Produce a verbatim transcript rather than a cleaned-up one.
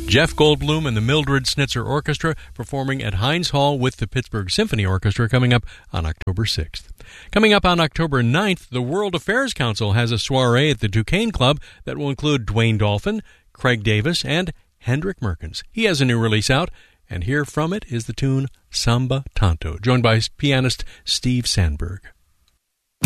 Jeff Goldblum and the Mildred Snitzer Orchestra performing at Heinz Hall with the Pittsburgh Symphony Orchestra coming up on October sixth. Coming up on October ninth, the World Affairs Council has a soiree at the Duquesne Club that will include Dwayne Dolphin, Craig Davis, and Hendrik Merkens. He has a new release out, and here from it is the tune Samba Tanto, joined by pianist Steve Sandberg.